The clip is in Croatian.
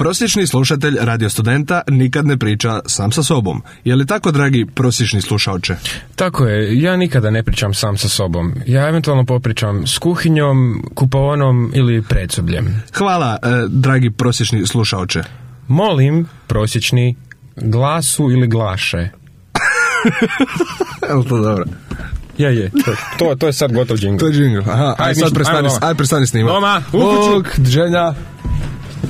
Prosječni slušatelj Radio Studenta nikad ne priča sam sa sobom. Je li tako, dragi prosječni slušaoče? Tako je, ja nikada ne pričam sam sa sobom. Ja eventualno popričam s kuhinjom, kupaonom ili predsobljem. Hvala, dragi prosječni slušaoče. Molim, prosječni, glasu ili glaše. Je to dobro? Je. To je sad gotov džingl. To je džingl. Aha, aj sad prestani snimati. Doma, Bog, Ženja.